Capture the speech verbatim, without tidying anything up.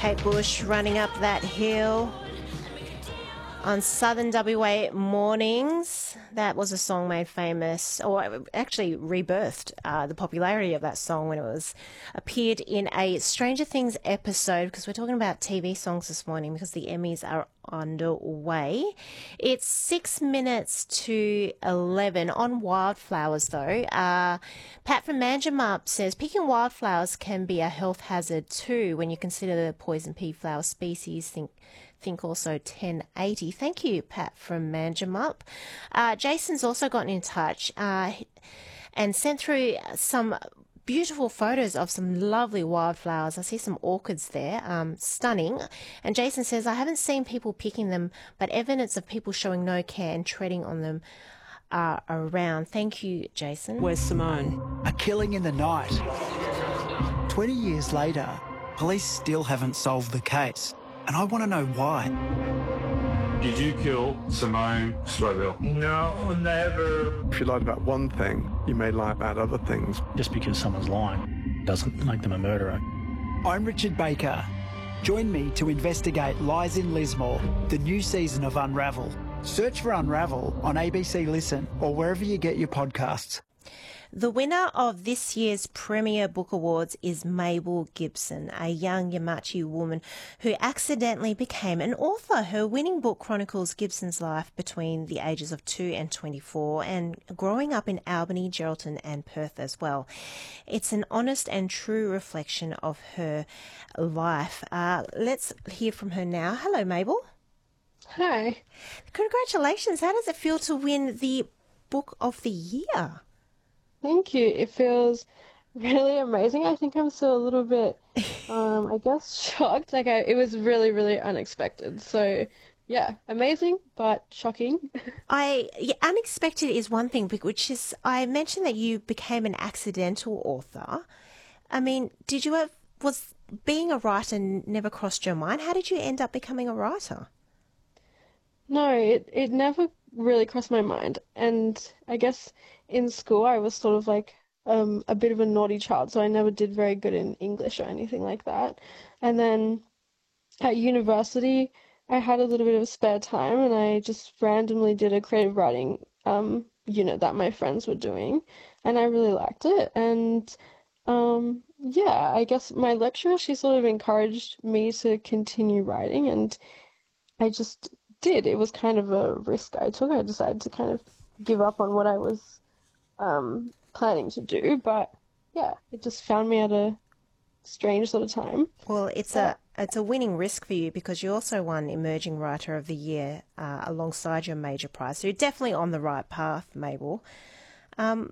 Kate Bush, Running Up That Hill. On Southern W A mornings, that was a song made famous, or actually rebirthed uh, the popularity of that song when it was appeared in a Stranger Things episode, because we're talking about T V songs this morning because the Emmys are underway. It's six minutes to eleven on wildflowers, though. Uh, Pat from Manjimup says, picking wildflowers can be a health hazard too when you consider the poison pea flower species. Think think also ten eighty. Thank you, Pat from Manjimup. Uh, Jason's also gotten in touch uh, and sent through some beautiful photos of some lovely wildflowers. I see some orchids there, um, stunning. And Jason says, I haven't seen people picking them, but evidence of people showing no care and treading on them are around. Thank you, Jason. Where's Simone? A killing in the night. twenty years later, police still haven't solved the case. And I want to know why. Did you kill Simone Strobel? No, never. If you lied about one thing, you may lie about other things. Just because someone's lying doesn't make them a murderer. I'm Richard Baker. Join me to investigate Lies in Lismore, the new season of Unravel. Search for Unravel on A B C Listen or wherever you get your podcasts. The winner of this year's Premier Book Awards is Mabel Gibson, a young Yamachi woman who accidentally became an author. Her winning book chronicles Gibson's life between the ages of two and twenty-four and growing up in Albany, Geraldton and Perth as well. It's an honest and true reflection of her life. Uh, let's hear from her now. Hello, Mabel. Hi. Congratulations. How does it feel to win the Book of the Year? Thank you. It feels really amazing. I think I'm still a little bit, um, I guess, shocked. Like, I, it was really, really unexpected. So, yeah, amazing, but shocking. I yeah, unexpected is one thing, which is I mentioned that you became an accidental author. I mean, did you have, was being a writer never crossed your mind? How did you end up becoming a writer? No, it, it never really crossed my mind. And I guess in school I was sort of like um, a bit of a naughty child, so I never did very good in English or anything like that. And then at university I had a little bit of spare time and I just randomly did a creative writing um, unit that my friends were doing, and I really liked it. And um, yeah, I guess my lecturer, she sort of encouraged me to continue writing, and I just did. It was kind of a risk I took. I decided to kind of give up on what I was um, planning to do, but yeah, it just found me at a strange sort of time. Well, it's a it's a winning risk for you because you also won Emerging Writer of the Year uh, alongside your major prize. So you're definitely on the right path, Mabel. Um,